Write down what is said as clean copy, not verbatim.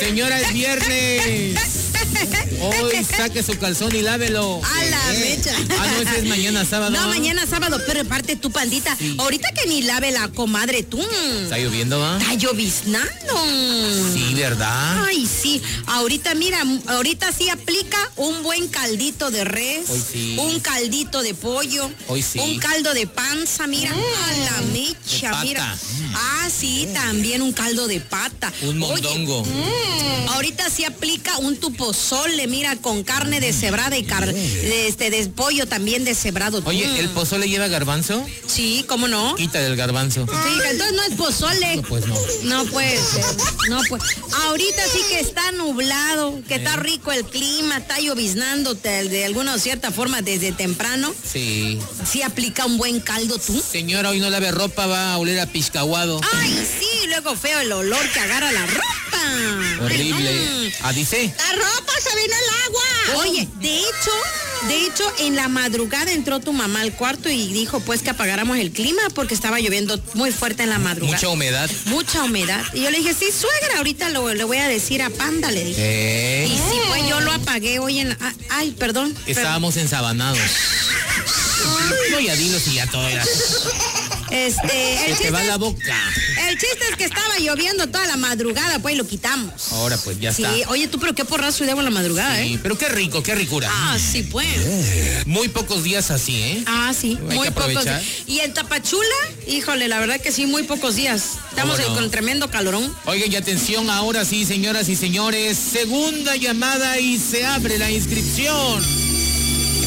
Señora, es viernes. Hoy saque su calzón y lávelo. A la mecha. No, ese es mañana sábado. No, mañana sábado, pero aparte tu pandita. Sí. Ahorita que ni lave la comadre tú. ¿Está lloviendo, va? Está lloviznando. Sí, ¿verdad? Ay, sí. Ahorita, mira, ahorita sí aplica un buen caldito de res. Hoy sí. Un caldito de pollo. Hoy sí. Un caldo de panza, mira. A la mecha, mira. Sí, también un caldo de pata. Un mondongo. Oye, ahorita sí aplica un tu pozole, mira, con carne deshebrada y de pollo también deshebrado. Oye, ¿el pozole lleva garbanzo? Sí, ¿cómo no? Quita del garbanzo. Sí, entonces no es pozole. No, pues no. No puede ser. No pues. Ahorita sí que está nublado, que está rico el clima, está lloviznando de alguna o cierta forma desde temprano. Sí. Sí aplica un buen caldo tú. Señora, hoy no lave ropa, va a oler a piscahuado. Ay, sí, luego feo el olor que agarra la ropa. Horrible. Dice. La ropa se vino el agua. Oye, de hecho, en la madrugada entró tu mamá al cuarto y dijo pues que apagáramos el clima porque estaba lloviendo muy fuerte en la madrugada. Mucha humedad. Mucha humedad. Y yo le dije, sí, suegra, ahorita le voy a decir a Panda, le dije. Y sí, pues yo lo apagué hoy en la... Ay, perdón. Estábamos ensabanados. No, ya dilo si ya todo era... El te va la boca. El chiste es que estaba lloviendo toda la madrugada, pues lo quitamos. Ahora pues ya está. Sí, oye tú, pero qué porrazo y debo en la madrugada, sí, pero qué rico, qué ricura. Sí, pues. Muy pocos días así, ¿eh? Sí, muy pocos días. Y en Tapachula, híjole, la verdad que sí, muy pocos días. Estamos con tremendo calorón. Oigan, y atención, ahora sí, señoras y señores, segunda llamada y se abre la inscripción.